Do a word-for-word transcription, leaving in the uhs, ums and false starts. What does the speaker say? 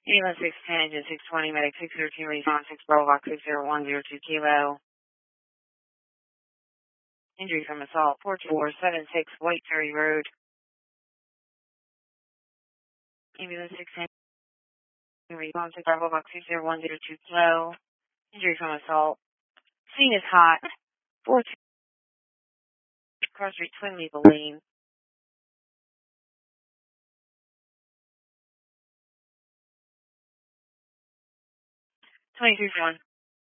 Ambulance six ten, engine six twenty, medic six thirteen, response six Bravo Box six zero one zero two kilo. Injury from assault four two four seven six White Ferry Road. Ambulance six ten, response six Bravo Box six zero one zero two kilo. Injury from assault. Scene is hot. four two Cross Street Twin Maple Lane. twenty-three for one.